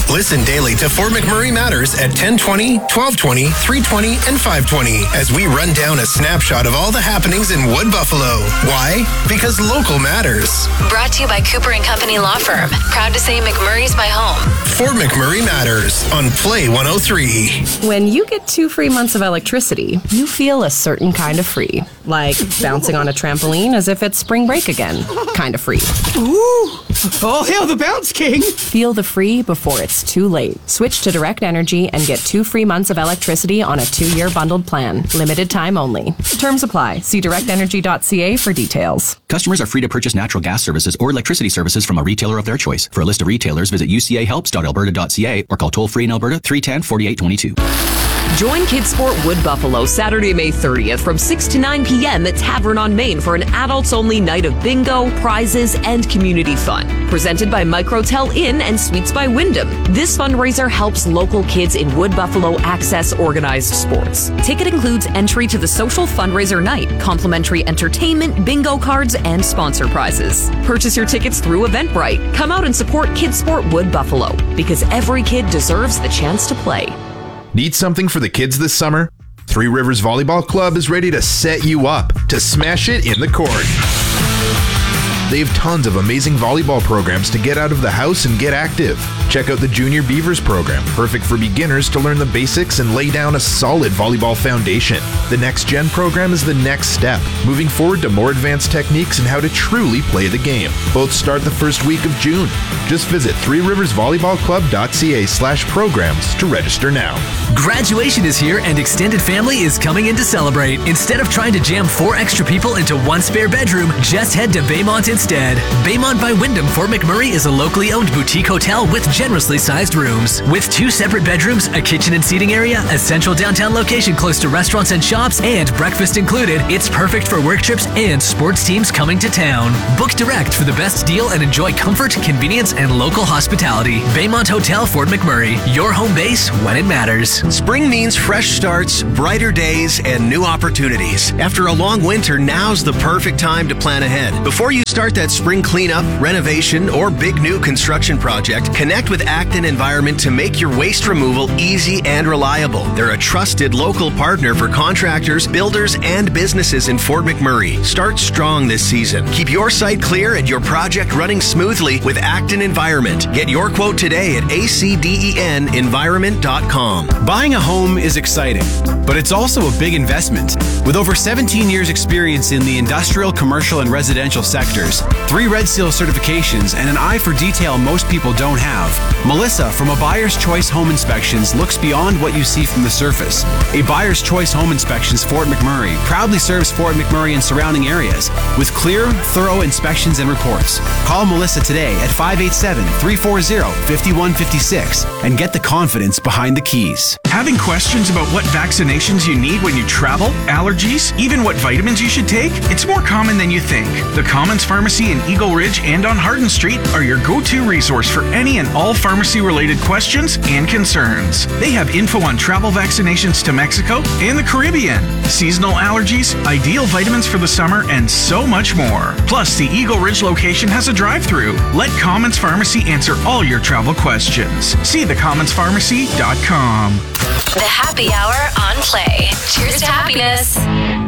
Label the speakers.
Speaker 1: Listen daily to Fort McMurray Matters at 10:20, 12:20, 3:20, and 5:20 as we run down a snapshot of all the happenings in Wood Buffalo. Why? Because local matters.
Speaker 2: Brought to you by Cooper & Company Law Firm. Proud to say McMurray's my home.
Speaker 1: Fort McMurray Matters on Play 103.
Speaker 3: When you get 2 free months of electricity, you feel a certain kind of free. Like bouncing on a trampoline as if it's spring break again. Kind of free.
Speaker 4: Ooh! All hail the Bounce King!
Speaker 3: Feel the free before it's too late. Switch to Direct Energy and get 2 free months of electricity on a 2-year bundled plan. Limited time only. Terms apply. See directenergy.ca for details.
Speaker 5: Customers are free to purchase natural gas services or electricity services from a retailer of their choice. For a list of retailers, visit ucahelps.alberta.ca or call toll-free in Alberta 310-4822.
Speaker 6: Join Kids Sport Wood Buffalo Saturday, May 30th from 6 to 9 p.m. at Tavern on Main for an adults-only night of bingo, prizes, and community fun. Presented by Microtel Inn and Suites by Wyndham. This fundraiser helps local kids in Wood Buffalo access organized sports. Ticket includes entry to the social fundraiser night, complimentary entertainment, bingo cards, and sponsor prizes. Purchase your tickets through Eventbrite. Come out and support Kids Sport Wood Buffalo, because every kid deserves the chance to play.
Speaker 7: Need something for the kids this summer? Three Rivers Volleyball Club is ready to set you up to smash it in the court. They have tons of amazing volleyball programs to get out of the house and get active. Check out the Junior Beavers program, perfect for beginners to learn the basics and lay down a solid volleyball foundation. The Next Gen program is the next step, moving forward to more advanced techniques and how to truly play the game. Both start the first week of June. Just visit threeriversvolleyballclub.ca/programs to register now.
Speaker 8: Graduation is here and extended family is coming in to celebrate. Instead of trying to jam 4 extra people into 1 spare bedroom, just head to Baymont instead. Baymont by Wyndham Fort McMurray is a locally owned boutique hotel with generously sized rooms. With 2 separate bedrooms, a kitchen and seating area, a central downtown location close to restaurants and shops, and breakfast included, it's perfect for work trips and sports teams coming to town. Book direct for the best deal and enjoy comfort, convenience, and local hospitality. Baymont Hotel Fort McMurray, your home base when it matters.
Speaker 1: Spring means fresh starts, brighter days, and new opportunities. After a long winter, now's the perfect time to plan ahead. Before you start that spring cleanup, renovation, or big new construction project, connect with Acton Environment to make your waste removal easy and reliable. They're a trusted local partner for contractors, builders, and businesses in Fort McMurray. Start strong this season. Keep your site clear and your project running smoothly with Acton Environment. Get your quote today at acdenvironment.com.
Speaker 9: Buying a home is exciting, but it's also a big investment. With over 17 years experience in the industrial, commercial, and residential sectors, 3 Red Seal certifications, and an eye for detail most people don't have, Melissa from A Buyer's Choice Home Inspections looks beyond what you see from the surface. A Buyer's Choice Home Inspections Fort McMurray proudly serves Fort McMurray and surrounding areas with clear, thorough inspections and reports. Call Melissa today at 587-340-5156 and get the confidence behind the keys.
Speaker 10: Having questions about what vaccinations you need when you travel, allergies, even what vitamins you should take? It's more common than you think. The Commons Pharmacy in Eagle Ridge and on Hardin Street are your go-to resource for any and all pharmacy-related questions and concerns. They have info on travel vaccinations to Mexico and the Caribbean, seasonal allergies, ideal vitamins for the summer, and so much more. Plus, the Eagle Ridge location has a drive-thru. Let Commons Pharmacy answer all your travel questions. See thecommonspharmacy.com.
Speaker 2: The Happy Hour on Play. Cheers to happiness.